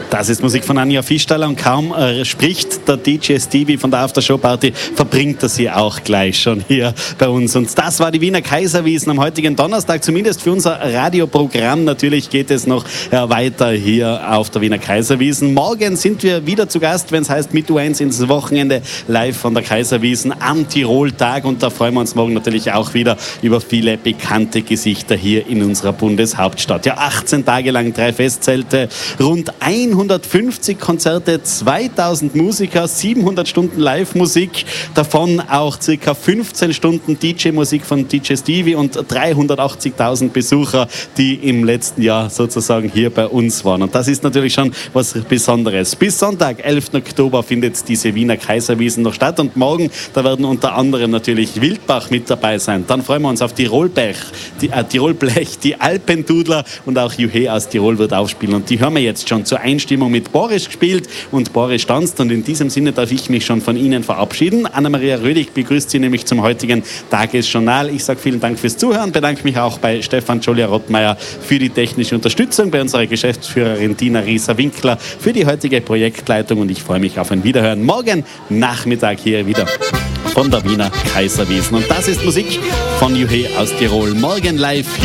Das ist Musik von Anja Fischtaler und kaum spricht der DJ Stevie von der Aftershow-Party, verbringt er sie auch gleich schon hier bei uns. Und das war die Wiener Kaiserwiesen am heutigen Donnerstag, zumindest für unser Radioprogramm. Natürlich geht es noch weiter hier auf der Wiener Kaiserwiesen. Morgen sind wir wieder zu Gast, wenn es heißt mit U1 ins Wochenende, live von der Kaiserwiesen am Tirol-Tag. Und da freuen wir uns morgen natürlich auch wieder über viele bekannte Gesichter hier in unserer Bundeshauptstadt. Ja, 18 Tage lang 3 Festzelte, rund 150 Konzerte, 2000 Musiker, 700 Stunden Live-Musik, davon auch ca. 15 Stunden DJ-Musik von DJ Stevie und 380.000 Besucher, die im letzten Jahr sozusagen hier bei uns waren. Und das ist natürlich schon was Besonderes. Bis Sonntag, 11. Oktober, findet diese Wiener Kaiserwiesen noch statt. Und morgen, da werden unter anderem natürlich Wildbach mit dabei sein. Dann freuen wir uns auf Tirolblech, die Alpendudler und auch Juhe aus Tirol wird aufspielen. Und die hören wir jetzt schon zur Einstimmung mit Boris gespielt und Boris tanzt. Und in diesem Sinne darf ich mich schon von Ihnen verabschieden. Anna-Maria Rödig begrüßt Sie nämlich zum heutigen Tagesjournal. Ich sage vielen Dank fürs Zuhören, bedanke mich auch bei Stefan Jolia-Rottmeier für die technische Unterstützung, bei unserer Geschäftsführerin Dina Rieser-Winkler für die heutige Projektleitung und ich freue mich auf ein Wiederhören morgen Nachmittag hier wieder von der Wiener Kaiserwiesen. Und das ist Musik von Juhe aus Tirol. Morgen live